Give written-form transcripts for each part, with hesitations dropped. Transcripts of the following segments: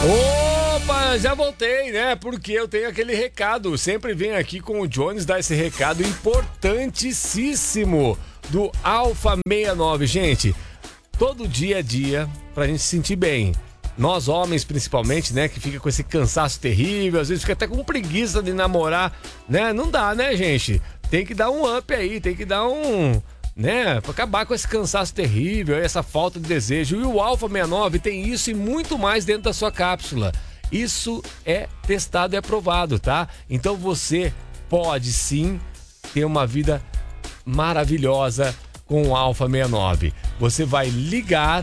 Opa, já voltei, né? Porque eu tenho aquele recado. Sempre venho aqui com o Jones dar esse recado importantíssimo do Alfa 69. Gente, todo dia a dia pra gente se sentir bem. Nós homens, principalmente, né? Que fica com esse cansaço terrível, às vezes fica até com preguiça de namorar, né? Não dá, né, gente? Tem que dar um up aí, tem que dar um... né, pra acabar com esse cansaço terrível, essa falta de desejo. E o Alfa 69 tem isso e muito mais dentro da sua cápsula. Isso é testado e aprovado, tá? Então você pode sim ter uma vida maravilhosa com o Alfa 69. Você vai ligar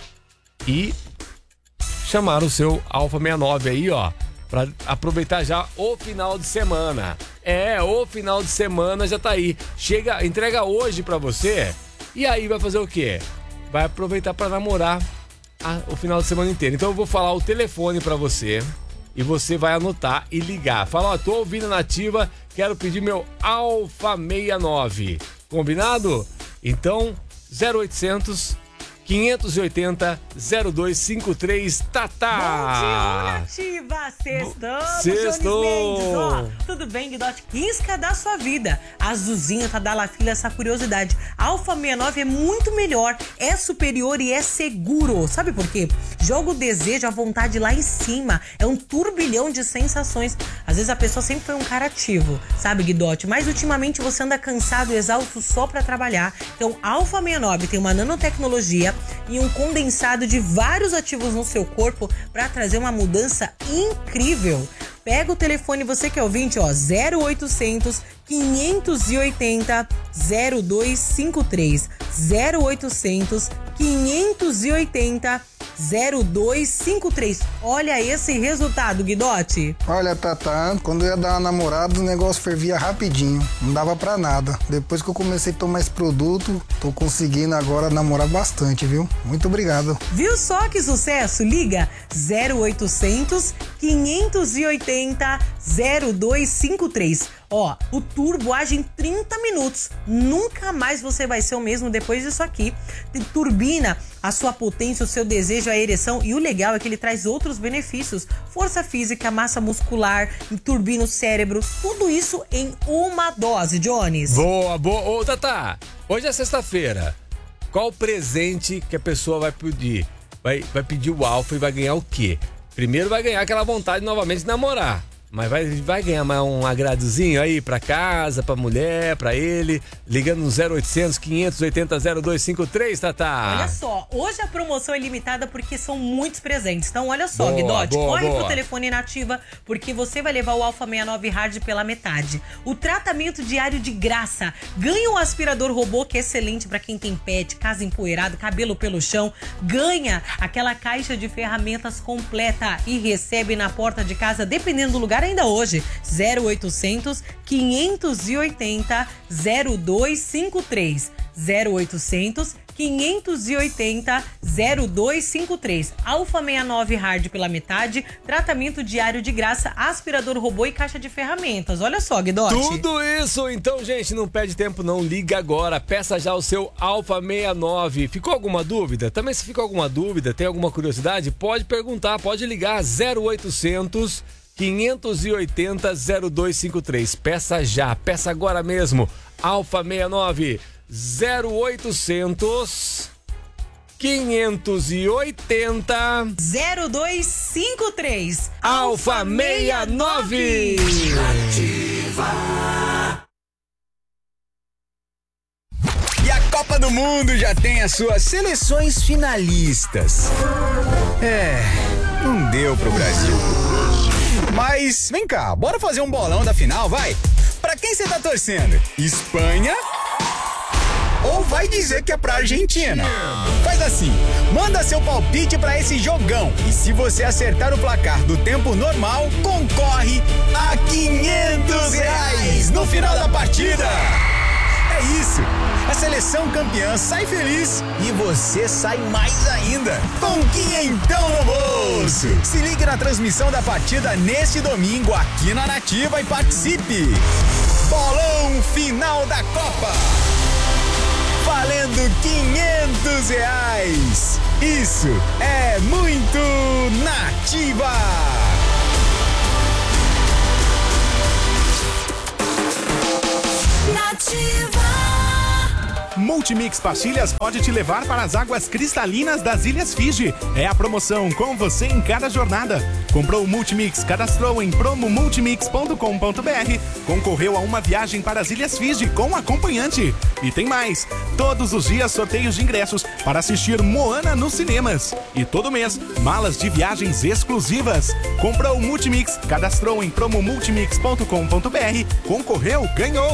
e chamar o seu Alfa 69 aí, ó, pra aproveitar já o final de semana. O final de semana já tá aí. Chega, entrega hoje pra você e aí vai fazer o quê? Vai aproveitar pra namorar o final de semana inteiro. Então eu vou falar o telefone pra você e você vai anotar e ligar. Fala, ó, tô ouvindo a Nativa, quero pedir meu Alfa 69. Combinado? Então, 0800 580 0253, Tatá. Bom dia, Nativa. Sextamos, Sextou. Jones Mendes. Ó, tudo bem, Guidotti? Isca da sua vida. Azulzinha tá da La Filha, essa curiosidade. Alfa 69 é muito melhor, é superior e é seguro. Sabe por quê? Joga o desejo, a vontade lá em cima. É um turbilhão de sensações. Às vezes a pessoa sempre foi um cara ativo, sabe, Guidotti? Mas ultimamente você anda cansado, exausto só pra trabalhar. Então, Alfa 69 tem uma nanotecnologia e um condensado de vários ativos no seu corpo para trazer uma mudança incrível. Pega o telefone, você que é ouvinte, ó, 0800 580 0253. 0800 580 0253. Olha esse resultado, Guidotti. Olha, Tatá, quando eu ia dar uma namorada, o negócio fervia rapidinho. Não dava pra nada. Depois que eu comecei a tomar esse produto, tô conseguindo agora namorar bastante, viu? Muito obrigado. Viu só que sucesso? Liga 0800 580 0253. Ó, o turbo age em 30 minutos. Nunca mais você vai ser o mesmo depois disso aqui. Turbina a sua potência, o seu desejo, a ereção. E o legal é que ele traz outros benefícios. Força física, massa muscular, turbina o cérebro. Tudo isso em uma dose, Jones. Boa, boa. Ô, Tatá, hoje é sexta-feira. Qual o presente que a pessoa vai pedir? Vai pedir o Alfa e vai ganhar o quê? Primeiro vai ganhar aquela vontade novamente de namorar. Mas vai ganhar mais um agradozinho aí pra casa, pra mulher, pra ele, ligando no 0800 580 0253, Tatá. Olha só, hoje a promoção é limitada porque são muitos presentes. Então olha só, Boa, Guidotti, boa, corre boa. pro telefone Nativa porque você vai levar o Alfa 69 Hard pela metade. O tratamento diário de graça. Ganha um aspirador robô que é excelente pra quem tem pet, casa empoeirada, cabelo pelo chão. Ganha aquela caixa de ferramentas completa e recebe na porta de casa, dependendo do lugar, ainda hoje, 0800 580 0253. 0800 580 0253. Alfa 69 Hard pela metade, tratamento diário de graça, aspirador robô e caixa de ferramentas. Olha só, Guidotti. Tudo isso, então, gente, não perde tempo não, liga agora, peça já o seu Alfa 69. Ficou alguma dúvida? Também se ficou alguma dúvida, tem alguma curiosidade, pode perguntar, pode ligar 0800 580 0253. Peça já, peça agora mesmo. Alfa 69 0800 580 0253. Alfa 69. Ativa. E a Copa do Mundo já tem as suas seleções finalistas. Não deu pro Brasil. Mas vem cá, bora fazer um bolão da final, vai? Pra quem você tá torcendo? Espanha? Ou vai dizer que é pra Argentina? Faz assim, manda seu palpite pra esse jogão. E se você acertar o placar do tempo normal, concorre a R$500 no final da partida. É isso, a seleção campeã sai feliz e você sai mais ainda, com quinhentão no bolso. Se ligue na transmissão da partida neste domingo aqui na Nativa e participe. Bolão final da Copa. valendo R$500. Isso é muito Nativa. Multimix Pastilhas pode te levar para as águas cristalinas das Ilhas Fiji. É a promoção com você em cada jornada. Comprou o Multimix, cadastrou em promomultimix.com.br, concorreu a uma viagem para as Ilhas Fiji com acompanhante. E tem mais, todos os dias sorteios de ingressos para assistir Moana nos cinemas. E todo mês, malas de viagens exclusivas. Comprou o Multimix, cadastrou em promomultimix.com.br, concorreu, ganhou.